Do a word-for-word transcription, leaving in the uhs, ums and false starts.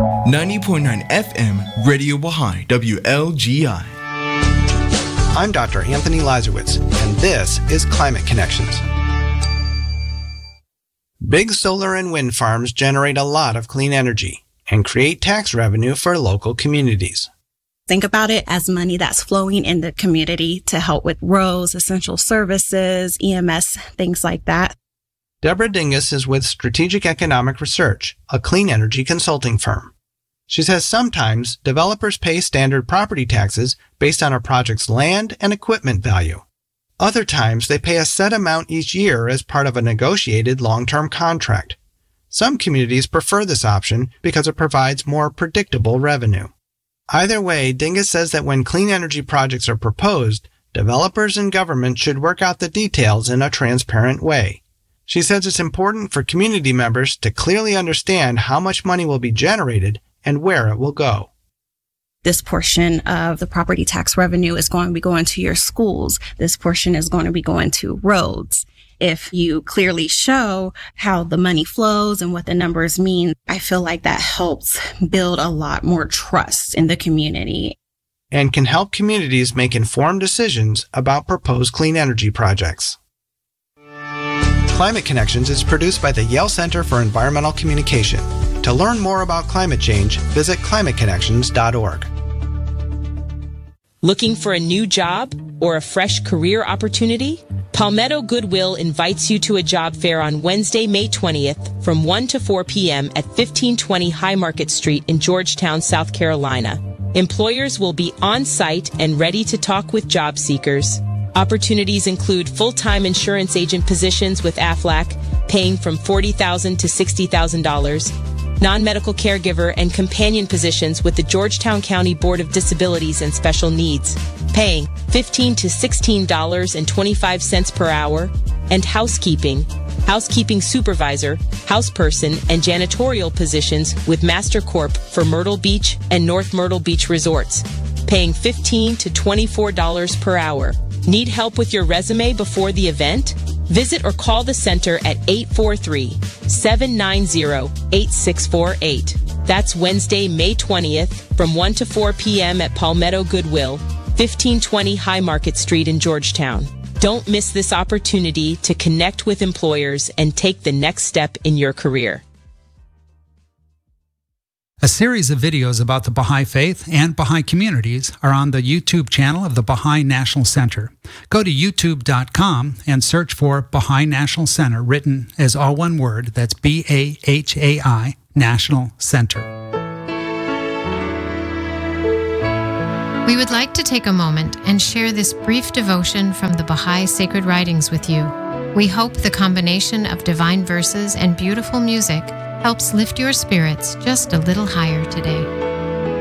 ninety point nine F M, Radio Baha'i, W L G I. I'm Doctor Anthony Lazarowitz, and this is Climate Connections. Big solar and wind farms generate a lot of clean energy and create tax revenue for local communities. Think about it as money that's flowing in the community to help with roads, essential services, E M S, things like that. Deborah Dingus is with Strategic Economic Research, a clean energy consulting firm. She says sometimes developers pay standard property taxes based on a project's land and equipment value. Other times they pay a set amount each year as part of a negotiated long-term contract. Some communities prefer this option because it provides more predictable revenue. Either way, Dingus says that when clean energy projects are proposed, developers and government should work out the details in a transparent way. She says it's important for community members to clearly understand how much money will be generated and where it will go. This portion of the property tax revenue is going to be going to your schools. This portion is going to be going to roads. If you clearly show how the money flows and what the numbers mean, I feel like that helps build a lot more trust in the community. And can help communities make informed decisions about proposed clean energy projects. Climate Connections is produced by the Yale Center for Environmental Communication. To learn more about climate change, visit climate connections dot org. Looking for a new job or a fresh career opportunity? Palmetto Goodwill invites you to a job fair on Wednesday, May twentieth from one to four p.m. at fifteen twenty High Market Street in Georgetown, South Carolina. Employers will be on site and ready to talk with job seekers. Opportunities include full-time insurance agent positions with Aflac, paying from forty thousand dollars to sixty thousand dollars, non-medical caregiver and companion positions with the Georgetown County Board of Disabilities and Special Needs, paying fifteen to sixteen dollars and twenty-five cents per hour, and housekeeping, housekeeping supervisor, houseperson, and janitorial positions with MasterCorp for Myrtle Beach and North Myrtle Beach resorts, paying fifteen to twenty-four dollars per hour. Need help with your resume before the event? Visit or call the center at eight four three, seven nine zero, eight six four eight. That's Wednesday, May twentieth from one to four p.m. at Palmetto Goodwill, fifteen twenty High Market Street in Georgetown. Don't miss this opportunity to connect with employers and take the next step in your career. A series of videos about the Baha'i Faith and Baha'i communities are on the YouTube channel of the Baha'i National Center. Go to youtube dot com and search for Baha'i National Center, written as all one word. That's B A H A I, National Center. We would like to take a moment and share this brief devotion from the Baha'i Sacred Writings with you. We hope the combination of divine verses and beautiful music helps lift your spirits just a little higher today.